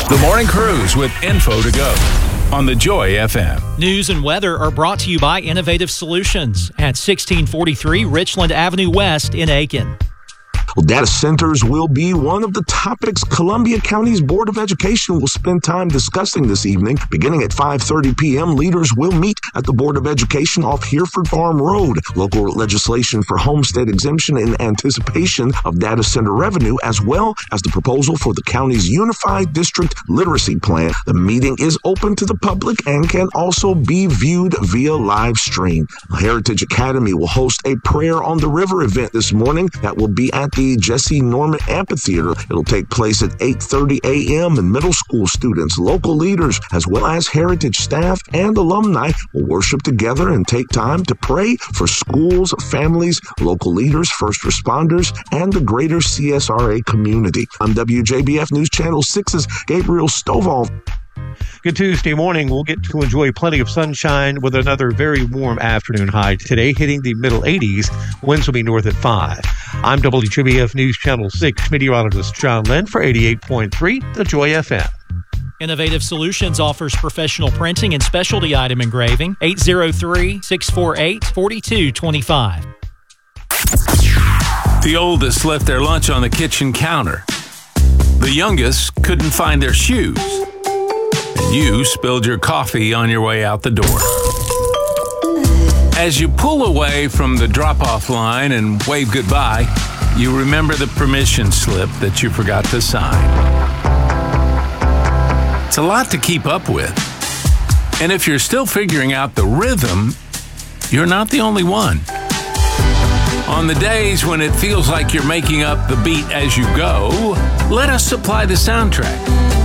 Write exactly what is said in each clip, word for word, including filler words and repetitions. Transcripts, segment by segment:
The Morning Cruise with info to go on the Joy F M. News and weather are brought to you by Innovative Solutions at sixteen forty-three Richland Avenue West in Aiken. Well, data centers will be one of the topics Columbia County's Board of Education will spend time discussing this evening. Beginning at five thirty p.m., leaders will meet at the Board of Education off Hereford Farm Road. Local legislation for homestead exemption in anticipation of data center revenue, as well as the proposal for the county's Unified District Literacy Plan. The meeting is open to the public and can also be viewed via live stream. Heritage Academy will host a Prayer on the River event this morning that will be at the Jesse Norman Amphitheater. It'll take place at eight thirty a.m. and middle school students, local leaders, as well as Heritage staff and alumni will worship together and take time to pray for schools, families, local leaders, first responders, and the greater C S R A community. I'm W J B F News Channel six's Gabriel Stovall. Good Tuesday morning. We'll get to enjoy plenty of sunshine with another very warm afternoon high today, hitting the middle eighties. Winds will be north at five. I'm W J B F News Channel six meteorologist John Lynn for eighty-eight point three, The Joy F M. Innovative Solutions offers professional printing and specialty item engraving. eight zero three, six four eight, four two two five. The oldest left their lunch on the kitchen counter. The youngest couldn't find their shoes. And you spilled your coffee on your way out the door. As you pull away from the drop-off line and wave goodbye, you remember the permission slip that you forgot to sign. It's a lot to keep up with. And if you're still figuring out the rhythm, you're not the only one. On the days when it feels like you're making up the beat as you go, let us supply the soundtrack.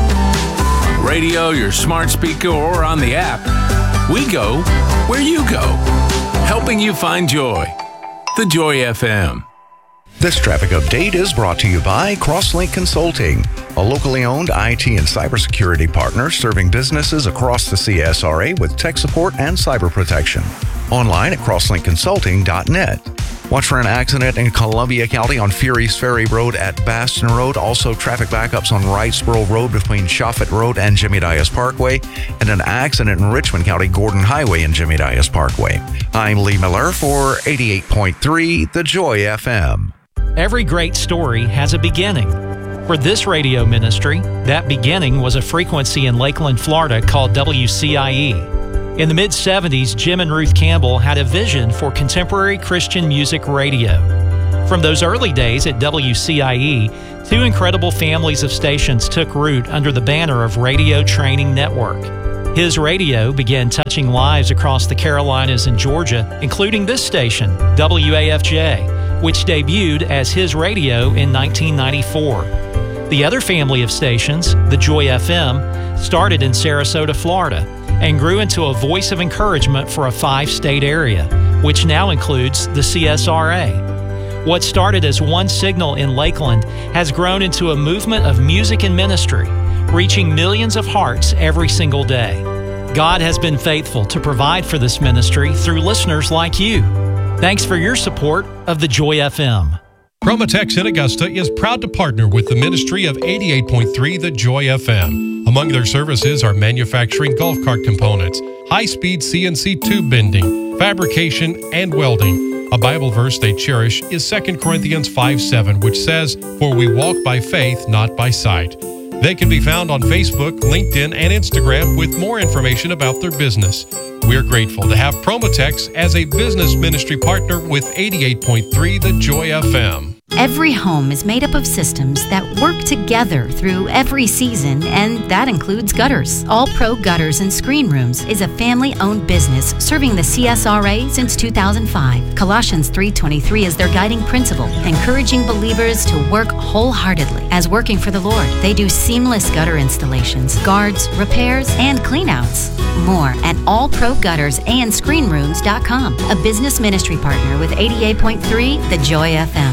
On radio, your smart speaker, or on the app, we go where you go, helping you find joy. The Joy F M. This traffic update is brought to you by Crosslink Consulting, a locally owned I T and cybersecurity partner serving businesses across the C S R A with tech support and cyber protection. Online at crosslink consulting dot net. Watch for an accident in Columbia County on Furie's Ferry Road at Baston Road. Also, traffic backups on Wrightsboro Road between Shoffitt Road and Jimmy Dias Parkway. And an accident in Richmond County, Gordon Highway and Jimmy Dias Parkway. I'm Lee Miller for eighty-eight point three, The Joy F M. Every great story has a beginning. For this radio ministry, that beginning was a frequency in Lakeland, Florida called W C I E. In the mid seventies, Jim and Ruth Campbell had a vision for contemporary Christian music radio. From those early days at W C I E, two incredible families of stations took root under the banner of Radio Training Network. His Radio began touching lives across the Carolinas and Georgia, including this station, W A F J, which debuted as His Radio in nineteen ninety-four. The other family of stations, the Joy F M, started in Sarasota, Florida, and grew into a voice of encouragement for a five-state area, which now includes the C S R A. What started as one signal in Lakeland has grown into a movement of music and ministry, reaching millions of hearts every single day. God has been faithful to provide for this ministry through listeners like you. Thanks for your support of the Joy F M. Chromatex in Augusta is proud to partner with the ministry of eighty-eight point three The Joy F M. Among their services are manufacturing golf cart components, high-speed C N C tube bending, fabrication, and welding. A Bible verse they cherish is Second Corinthians five seven, which says, "For we walk by faith, not by sight." They can be found on Facebook, LinkedIn, and Instagram with more information about their business. We're grateful to have Chromatex as a business ministry partner with eighty-eight point three The Joy F M. Every home is made up of systems that work together through every season, and that includes gutters. All Pro Gutters and Screen Rooms is a family-owned business serving the C S R A since two thousand five. Colossians three twenty-three is their guiding principle, encouraging believers to work wholeheartedly as working for the Lord. They do seamless gutter installations, guards, repairs, and cleanouts. More at all pro gutters and screen rooms dot com, a business ministry partner with eighty-eight point three The Joy F M.